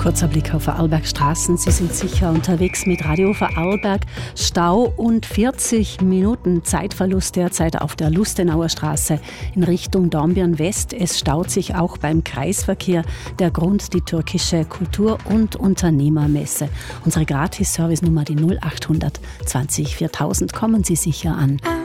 Kurzer Blick auf Vorarlberg Straßen. Sie sind sicher unterwegs mit Radio Vorarlberg. Stau und 40 Minuten Zeitverlust derzeit auf der Lustenauer Straße in Richtung Dornbirn West. Es staut sich auch beim Kreisverkehr. Der Grund die türkische Kultur- und Unternehmermesse. Unsere Gratis-Service-Nummer die 0800 20 4000. Kommen Sie sicher an.